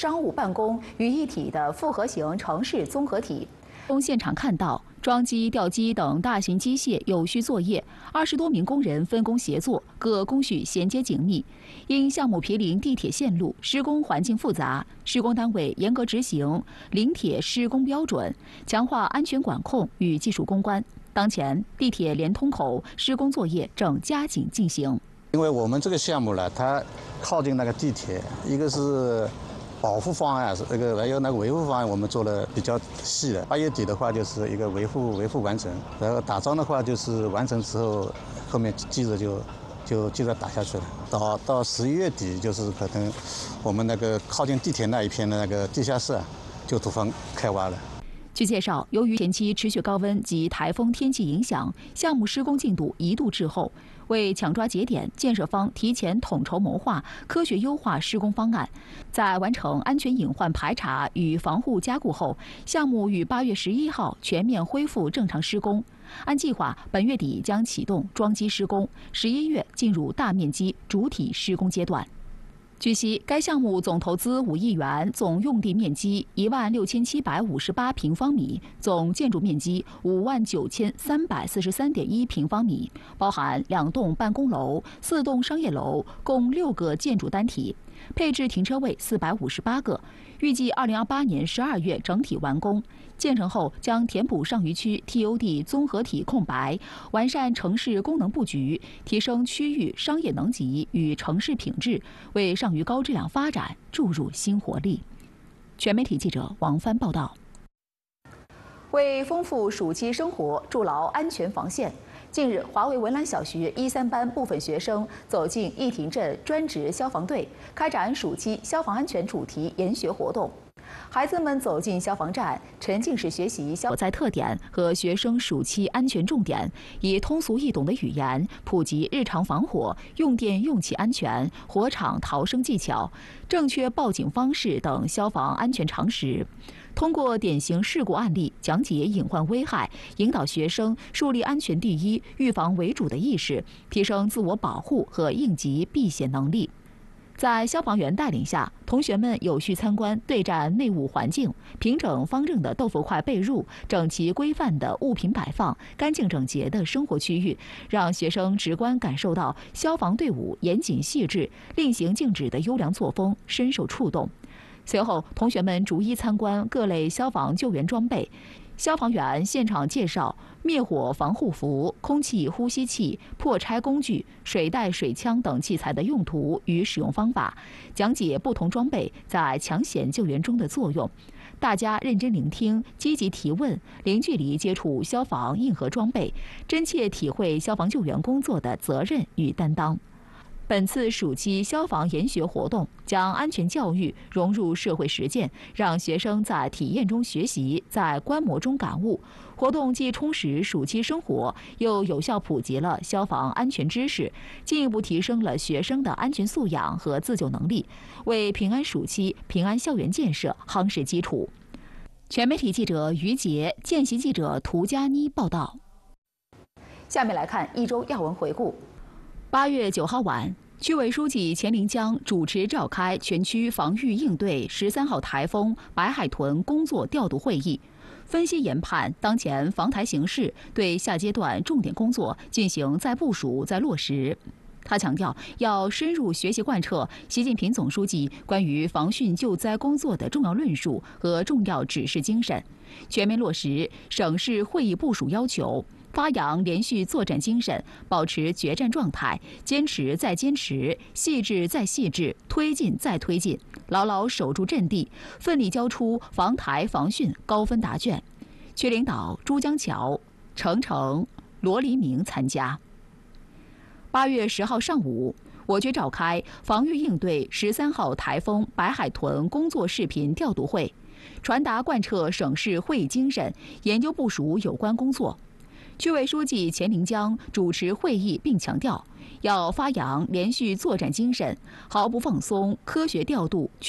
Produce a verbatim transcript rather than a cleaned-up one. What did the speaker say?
商务办公于一体的复合型城市综合体。从现场看到，装机、吊机等大型机械有序作业，二十多名工人分工协作，各工序衔接紧密。因项目毗邻地铁线路，施工环境复杂，施工单位严格执行临铁施工标准，强化安全管控与技术攻关。当前，地铁连通口施工作业正加紧进行。 因为我们这个项目呢，它靠近那个地铁，一个是保护方案，是那个还有那个维护方案，我们做的比较细的。八月底的话，就是一个维护维护完成，然后打桩的话，就是完成之后，后面接着就就接着打下去了。到到十一月底，就是可能我们那个靠近地铁那一片的那个地下室啊，就土方开挖了。 据介绍，由于前期持续高温及台风天气影响，项目施工进度一度滞后。为抢抓节点，建设方提前统筹谋划，科学优化施工方案。在完成安全隐患排查与防护加固后，项目于八月十一号全面恢复正常施工。按计划，本月底将启动装机施工，十一月进入大面积主体施工阶段。据悉，该项目总投资五亿元，总用地面积一万六千七百五十八平方米，总建筑面积五万九千三百四十三点一平方米，包含两栋办公楼、四栋商业楼，共六个建筑单体，配置停车位四百五十八个，预计二零二八年十二月整体完工。建成后将填补上虞区 T O D 综合体空白，完善城市功能布局，提升区域商业能级与城市品质，为上虞高质量发展注入新活力。全媒体记者王帆报道。为丰富暑期生活，筑牢安全防线，近日，华为文澜小学一三班部分学生走进义亭镇专职消防队，开展暑期消防安全主题研学活动。孩子们走进消防站，沉浸式学习消灾特点和学生暑期安全重点，以通俗易懂的语言普及日常防火、用电用气安全、火场逃生技巧、正确报警方式等消防安全常识。通过典型事故案例讲解隐患危害，引导学生树立安全第一、预防为主的意识，提升自我保护和应急避险能力。在消防员带领下，同学们有序参观对战内务环境，平整方正的豆腐块被褥，整齐规范的物品摆放，干净整洁的生活区域，让学生直观感受到消防队伍严谨细致、令行禁止的优良作风，深受触动。随后，同学们逐一参观各类消防救援装备。消防员现场介绍灭火防护服、空气呼吸器、破拆工具、水袋、水枪等器材的用途与使用方法，讲解不同装备在抢险救援中的作用。大家认真聆听，积极提问，零距离接触消防硬核装备，真切体会消防救援工作的责任与担当。本次暑期消防研学活动将安全教育融入社会实践，让学生在体验中学习，在观摩中感悟。活动既充实暑期生活，又有效普及了消防安全知识，进一步提升了学生的安全素养和自救能力，为平安暑期、平安校园建设夯实基础。全媒体记者于杰、见习记者涂佳妮报道。下面来看一周要闻回顾。八月九号晚，区委书记钱林江主持召开全区防御应对十三号台风白海豚工作调度会议，分析研判当前防台形势，对下阶段重点工作进行再部署、再落实。他强调，要深入学习贯彻习近平总书记关于防汛救灾工作的重要论述和重要指示精神，全面落实省市会议部署要求，发扬连续作战精神，保持决战状态，坚持再坚持，细致再细致，推进再推进，牢牢守住阵地，奋力交出防台防汛高分答卷。区领导朱江桥、程程、罗黎明参加。八月十号上午，我区召开防御应对十三号台风白海豚工作视频调度会，传达贯彻省市会议精神，研究部署有关工作。区委书记钱林江主持会议并强调，要发扬连续作战精神，毫不放松，科学调度